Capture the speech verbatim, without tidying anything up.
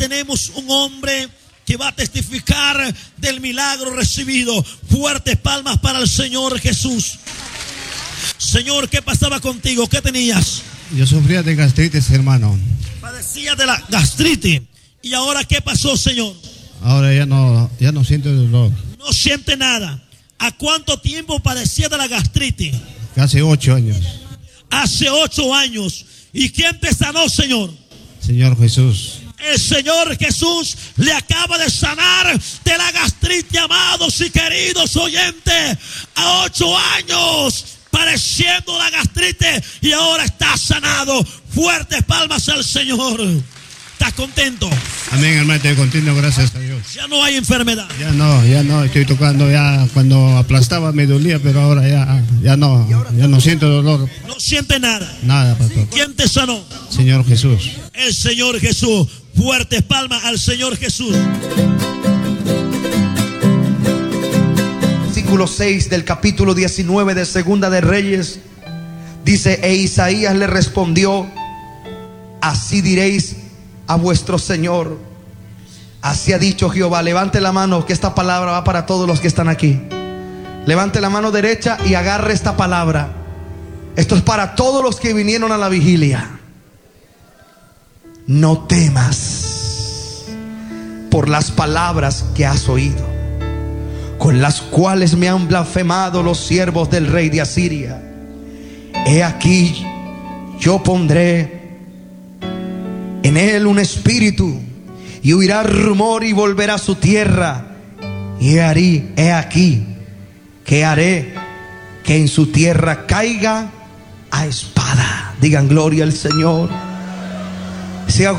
tenemos un hombre que va a testificar del milagro recibido. Fuertes palmas para el Señor Jesús. Señor, ¿qué pasaba contigo? ¿Qué tenías? Yo sufría de gastritis, hermano. Padecía de la gastritis. ¿Y ahora qué pasó, Señor? Ahora ya no, ya no siento dolor. No siente nada. ¿A cuánto tiempo padecía de la gastritis? Hace ocho años. Hace ocho años. ¿Y quién te sanó, Señor? Señor Jesús. El Señor Jesús le acaba de sanar de la gastritis, amados y queridos oyentes. A ocho años padeciendo la gastritis y ahora está sanado. Fuertes palmas al Señor. ¿Estás contento? Amén, hermano, estoy contento, gracias a Dios. Ya no hay enfermedad. Ya no, ya no, estoy tocando, ya cuando aplastaba me dolía, pero ahora ya, ya no, ya no siento dolor. No siente nada. Nada, pastor. ¿Quién te sanó? Señor Jesús. El Señor Jesús. Fuertes palmas al Señor Jesús. Versículo seis del capítulo diecinueve de Segunda de Reyes dice: e Isaías le respondió: así diréis a vuestro Señor, así ha dicho Jehová. Levante la mano, que esta palabra va para todos los que están aquí. Levante la mano derecha y agarre esta palabra. Esto es para todos los que vinieron a la vigilia. No temas por las palabras que has oído, con las cuales me han blasfemado los siervos del rey de Asiria. He aquí, yo pondré en él un espíritu, y oirá rumor y volverá a su tierra. Y haré, he aquí que haré que en su tierra caiga a espada. Digan gloria al Señor. Siga